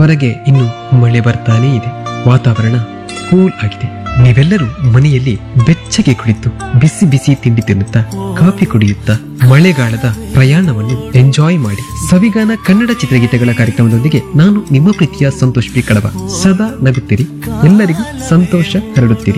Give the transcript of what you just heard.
ಹೊರಗೆ ಇನ್ನು ಮಳೆ ಬರ್ತಾನೇ ಇದೆ. ವಾತಾವರಣ ಕೂಲ್ ಆಗಿದೆ. ನೀವೆಲ್ಲರೂ ಮನೆಯಲ್ಲಿ ಬೆಚ್ಚಗೆ ಕುಳಿತು ಬಿಸಿ ಬಿಸಿ ತಿಂಡಿ ತಿನ್ನುತ್ತಾ ಕಾಫಿ ಕುಡಿಯುತ್ತಾ ಮಳೆಗಾಲದ ಪ್ರಯಾಣವನ್ನು ಎಂಜಾಯ್ ಮಾಡಿ. ಸವಿಗಾನ ಕನ್ನಡ ಚಿತ್ರಗೀತೆಗಳ ಕಾರ್ಯಕ್ರಮದೊಂದಿಗೆ ನಾನು ನಿಮ್ಮ ಪ್ರೀತಿಯ ಸಂತೋಷ್ ಪಿ ಕಡವ. ಸದಾ ನಗುತ್ತೀರಿ, ಎಲ್ಲರಿಗೂ ಸಂತೋಷ ಹರಡುತ್ತೀರಿ.